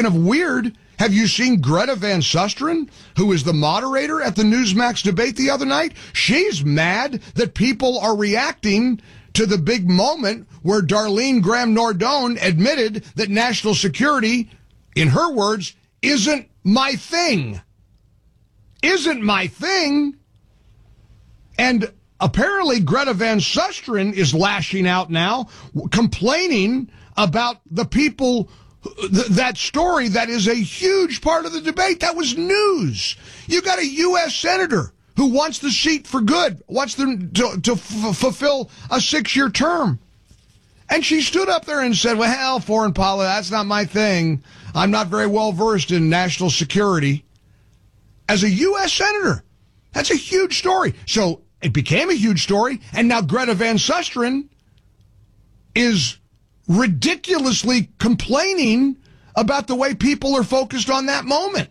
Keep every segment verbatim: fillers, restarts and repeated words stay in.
speaking of weird, have you seen Greta Van Susteren, who is the moderator at the Newsmax debate the other night? She's mad that people are reacting to the big moment where Darlene Graham Nordone admitted that national security, in her words, isn't my thing. Isn't my thing. And apparently Greta Van Susteren is lashing out now, complaining about the people, th- that story that is a huge part of the debate. That was news. You got a U S senator who wants the seat for good, wants them to, to f- fulfill a six-year term. And she stood up there and said, well, hell, foreign policy, that's not my thing. I'm not very well versed in national security. As a U S senator, that's a huge story. So it became a huge story, and now Greta Van Susteren is ridiculously complaining about the way people are focused on that moment.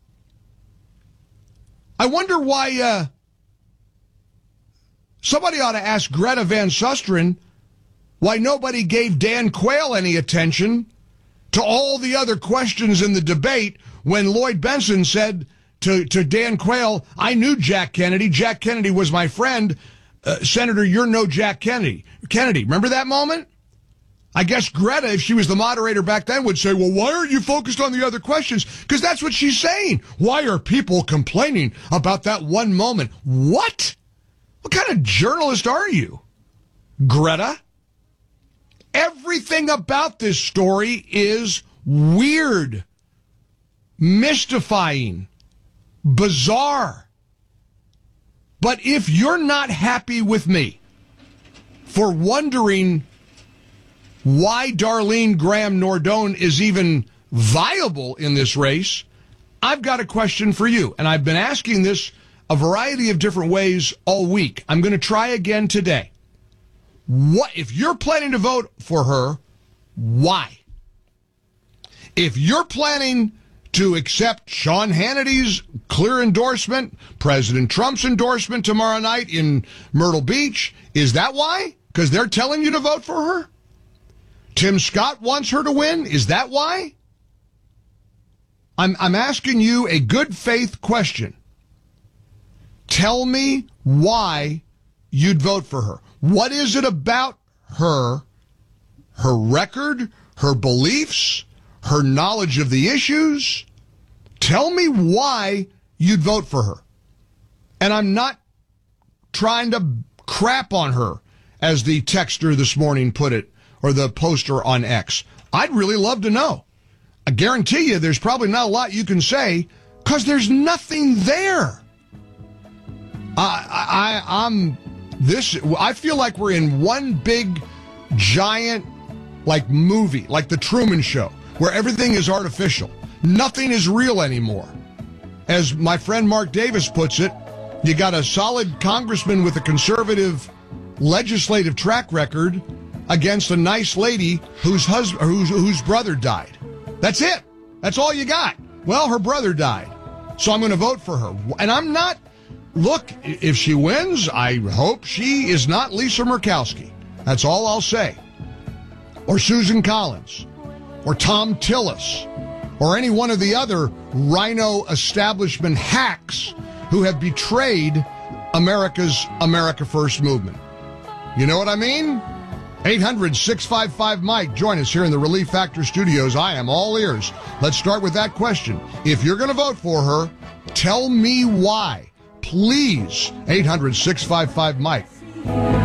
I wonder why uh, somebody ought to ask Greta Van Susteren why nobody gave Dan Quayle any attention to all the other questions in the debate when Lloyd Benson said to, to Dan Quayle, I knew Jack Kennedy. Jack Kennedy was my friend. Uh, Senator, you're no Jack Kennedy. Kennedy, remember that moment? I guess Greta, if she was the moderator back then, would say, well, why aren't you focused on the other questions? Because that's what she's saying. Why are people complaining about that one moment? What? What kind of journalist are you, Greta? Everything about this story is weird, mystifying, bizarre. But if you're not happy with me for wondering why Darlene Graham Nordone is even viable in this race, I've got a question for you. And I've been asking this a variety of different ways all week. I'm going to try again today. What if you're planning to vote for her, why? If you're planning to accept Sean Hannity's clear endorsement, President Trump's endorsement tomorrow night in Myrtle Beach, is that why? Because they're telling you to vote for her? Tim Scott wants her to win? Is that why? I'm I'm asking you a good faith question. Tell me why you'd vote for her. What is it about her, her record, her beliefs, her knowledge of the issues? Tell me why you'd vote for her. And I'm not trying to crap on her, as the texter this morning put it, or the poster on X. I'd really love to know. I guarantee you there's probably not a lot you can say because there's nothing there. I, I, I'm this. I feel like we're in one big, giant, like movie, like the Truman Show, where everything is artificial. Nothing is real anymore. As my friend Mark Davis puts it, you got a solid congressman with a conservative legislative track record against a nice lady whose husband, whose, whose brother died. That's it. That's all you got. Well, her brother died, so I'm going to vote for her. And I'm not, look, if she wins, I hope she is not Lisa Murkowski. That's all I'll say. Or Susan Collins. Or Tom Tillis. Or any one of the other rhino establishment hacks who have betrayed America's America First movement. You know what I mean? eight hundred, six five five, Mike. Join us here in the Relief Factor studios. I am all ears. Let's start with that question. If you're going to vote for her, tell me why. Please, eight hundred, six five five, Mike.